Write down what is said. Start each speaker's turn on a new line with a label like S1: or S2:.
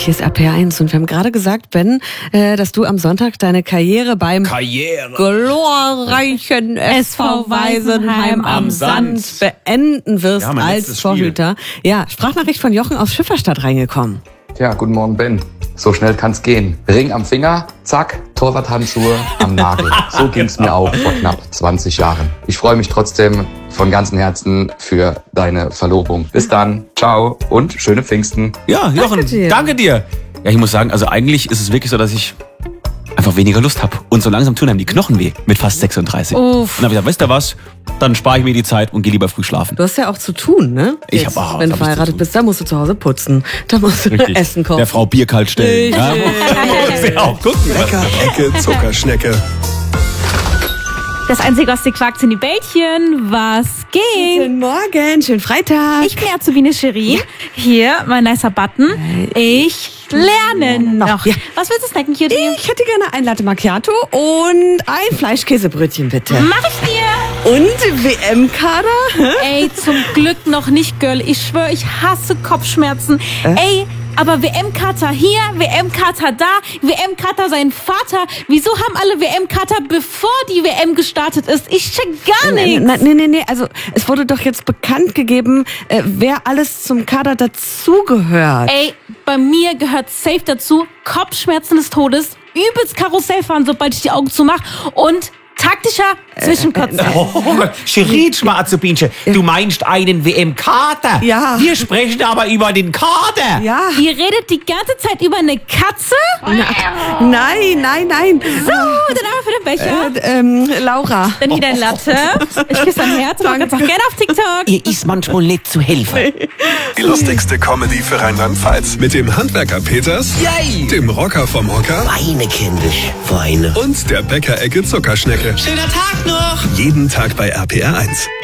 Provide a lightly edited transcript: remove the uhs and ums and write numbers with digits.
S1: hier ist RPR1 und wir haben gerade gesagt, Ben, dass du am Sonntag deine Karriere beim glorreichen SV Weisenheim am Sand beenden wirst als Torhüter. Ja, Sprachnachricht von Jochen aus Schifferstadt reingekommen.
S2: Ja, guten Morgen, Ben. So schnell kann's gehen. Ring am Finger, zack, Torwarthandschuhe am Nagel. So ging's mir auch vor knapp 20 Jahren. Ich freue mich trotzdem von ganzem Herzen für deine Verlobung. Bis dann, ciao und schöne Pfingsten.
S3: Ja, Jochen, danke dir. Ja, ich muss sagen, also eigentlich ist es wirklich so, dass ich einfach weniger Lust habe. Und so langsam tun einem die Knochen weh mit fast 36.
S1: Uff.
S3: Und dann habe ich gesagt, weißt du was, dann spare ich mir die Zeit und gehe lieber früh schlafen.
S1: Du hast ja auch zu tun, ne?
S3: Ich habe auch.
S1: Wenn du verheiratet bist, dann musst du zu Hause putzen. Da musst du Essen kochen.
S3: Der Frau Bier kalt stellen. Ja, muss ja auch gucken.
S4: Bäcker-Ecke Zuckerschnecke.
S5: Das einzige, was dir quakt, sind die Bällchen. Was geht?
S1: Guten Morgen, schönen Freitag.
S5: Ich bin Azubine Cherie. Hier, mein nicer Button. Ich lerne noch.
S1: Ja.
S5: Was willst du snacken, Cutie?
S1: Ich hätte gerne ein Latte Macchiato und ein Fleischkäsebrötchen, bitte.
S5: Mach ich dir.
S1: Und WM-Kader?
S5: Ey, zum Glück noch nicht, Girl. Ich schwöre, ich hasse Kopfschmerzen. Ey, aber WM-Kater hier, WM-Kater da, WM-Kater sein Vater. Wieso haben alle WM-Kater, bevor die WM gestartet ist? Ich check gar nichts.
S1: Nee. Also, es wurde doch jetzt bekannt gegeben, wer alles zum Kader dazugehört.
S5: Ey, bei mir gehört safe dazu Kopfschmerzen des Todes, übelst Karussell fahren, sobald ich die Augen zumache und taktischer Zwischenkotzen.
S6: Cherie, Azubinchen, du meinst einen WM-Kader?
S1: Ja.
S6: Wir sprechen aber über den Kader.
S1: Ja.
S5: Ihr redet die ganze Zeit über eine Katze?
S1: Nein.
S5: So, dann aber für den Becher.
S1: Laura.
S5: Dann hier dein Latte. Ich küsse dein Herz und ganz auch gerne auf TikTok.
S6: Ihr ist manchmal nicht zu helfen.
S4: Die lustigste Comedy für Rheinland-Pfalz. Mit dem Handwerker Peters, dem Rocker vom Hocker
S6: Weine, kindisch, Weine.
S4: und der Bäcker-Ecke Zuckerschnecke.
S6: Schöner Tag noch.
S4: Jeden Tag bei RPR1.